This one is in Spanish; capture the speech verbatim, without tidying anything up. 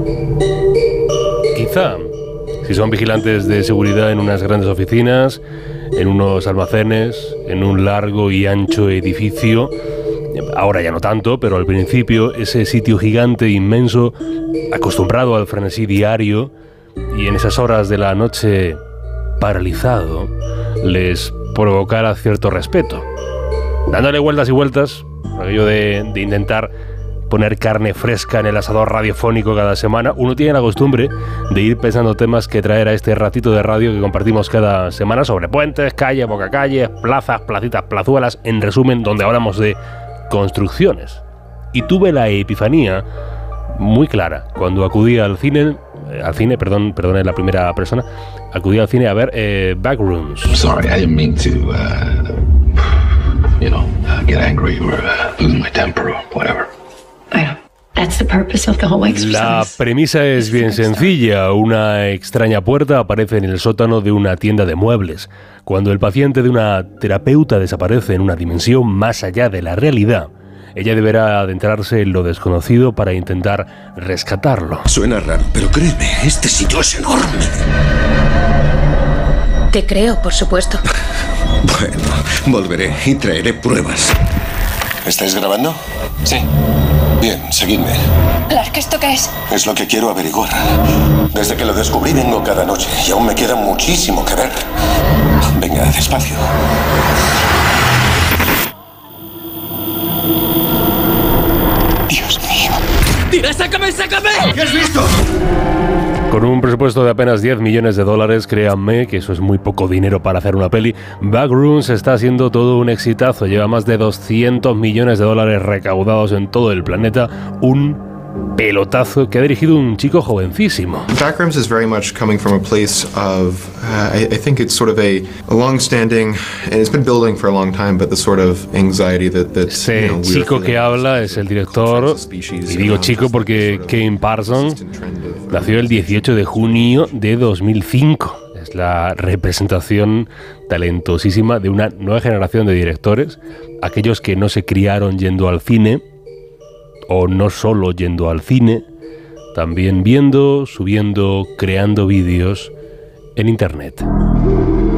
Quizá, si son vigilantes de seguridad en unas grandes oficinas, en unos almacenes, en un largo y ancho edificio, ahora ya no tanto, pero al principio ese sitio gigante, inmenso, acostumbrado al frenesí diario y en esas horas de la noche paralizado, les provocara cierto respeto. Dándole vueltas y vueltas, aquello de, de intentar poner carne fresca en el asador radiofónico cada semana, uno tiene la costumbre de ir pensando temas que traer a este ratito de radio que compartimos cada semana sobre puentes, calles, bocacalles, plazas, placitas, plazuelas, en resumen, donde hablamos de construcciones. Y tuve la epifanía muy clara cuando acudí al cine, eh, al cine, perdón, perdón, en la primera persona, acudí al cine a ver eh, Backrooms. I'm sorry, I didn't mean to, uh, you know, uh, get angry or uh, lose my temper or whatever. La premisa es bien sencilla. Una extraña puerta aparece en el sótano de una tienda de muebles. Cuando el paciente de una terapeuta desaparece en una dimensión más allá de la realidad, ella deberá adentrarse en lo desconocido para intentar rescatarlo. Suena raro, pero créeme, este sitio es enorme. Te creo, por supuesto. Bueno, volveré y traeré pruebas. ¿Estáis grabando? Sí. Bien, seguidme. Clark, ¿esto qué es? Es lo que quiero averiguar. Desde que lo descubrí vengo cada noche y aún me queda muchísimo que ver. Venga, despacio. Dios mío. ¡Tira, sácame, sácame! ¿Qué has visto? Con un presupuesto de apenas diez millones de dólares, créanme que eso es muy poco dinero para hacer una peli, Backrooms está siendo todo un exitazo. Lleva más de doscientos millones de dólares recaudados en todo el planeta. Un pelotazo que ha dirigido un chico jovencísimo. Backrooms is very much coming from a place of, uh, I, I think it's sort of a, a long-standing, and it's been building for a long time, but the sort of anxiety that that Ese you know, chico que habla es el director, y digo chico porque Kane Parsons nació el dieciocho de junio de dos mil cinco. Es la representación talentosísima de una nueva generación de directores, aquellos que no se criaron yendo al cine, o no solo yendo al cine, también viendo, subiendo, creando vídeos en internet.